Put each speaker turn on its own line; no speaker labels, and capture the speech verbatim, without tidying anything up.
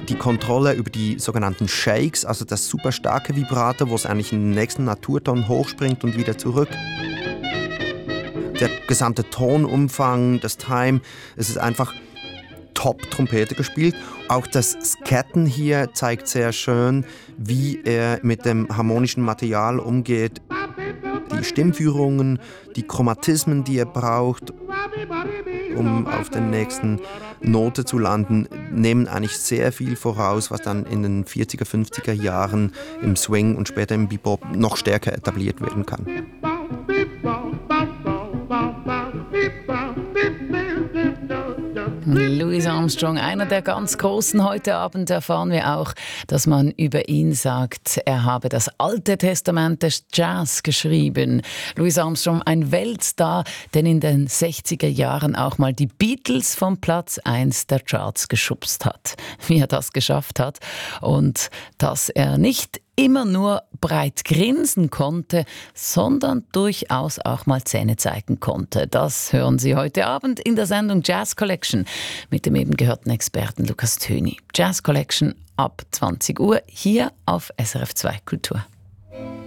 die Kontrolle über die sogenannten Shakes, also das super starke Vibrato, wo es eigentlich in den nächsten Naturton hochspringt und wieder zurück. Der gesamte Tonumfang, das Time, es ist einfach Top-Trompete gespielt. Auch das Scatten hier zeigt sehr schön, wie er mit dem harmonischen Material umgeht. Die Stimmführungen, die Chromatismen, die er braucht, um auf der nächsten Note zu landen, nehmen eigentlich sehr viel voraus, was dann in den vierziger, fünfziger Jahren im Swing und später im Bebop noch stärker etabliert werden kann.
Louis Armstrong, einer der ganz Großen. Heute Abend erfahren wir auch, dass man über ihn sagt, er habe das Alte Testament des Jazz geschrieben. Louis Armstrong, ein Weltstar, der in den sechziger Jahren auch mal die Beatles vom Platz eins der Charts geschubst hat. Wie er das geschafft hat und dass er nicht immer nur breit grinsen konnte, sondern durchaus auch mal Zähne zeigen konnte. Das hören Sie heute Abend in der Sendung Jazz Collection mit dem eben gehörten Experten Lukas Töni. Jazz Collection ab zwanzig Uhr hier auf S R F zwei Kultur.